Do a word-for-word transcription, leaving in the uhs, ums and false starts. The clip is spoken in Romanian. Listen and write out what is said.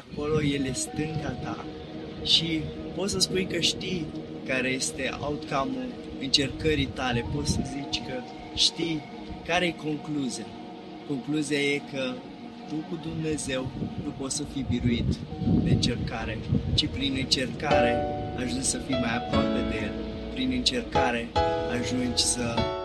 acolo, El e stânga ta și poți să spui că știi care este outcome-ul încercării tale, poți să zici că știi care e concluzia. Concluzia e că tu cu Dumnezeu nu poți să fii biruit de încercare, ci prin încercare ajungi să fii mai aproape de El. Prin încercare ajungi să